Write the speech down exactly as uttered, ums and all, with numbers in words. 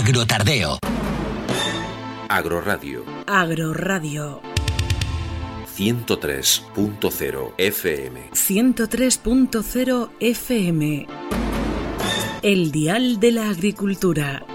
Agrotardeo. Agroradio. Agroradio. ciento tres punto cero F M. ciento tres punto cero F M. El dial de la agricultura.